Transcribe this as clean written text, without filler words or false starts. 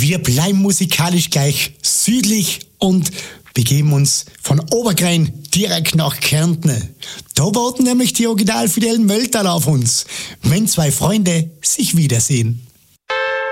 Wir bleiben musikalisch gleich südlich und begeben uns von Obergrein direkt nach Kärnten. Da warten nämlich die original fidelen Mölltal auf uns, wenn zwei Freunde sich wiedersehen.